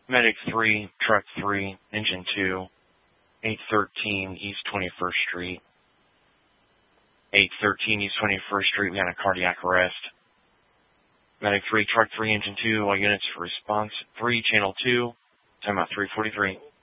Medic 3, Truck 3, Engine 2, 813 East 21st Street. 813 East 21st Street, we had a cardiac arrest. Medic 3, Truck 3, Engine 2, all units for response 3, Channel 2, timeout 343.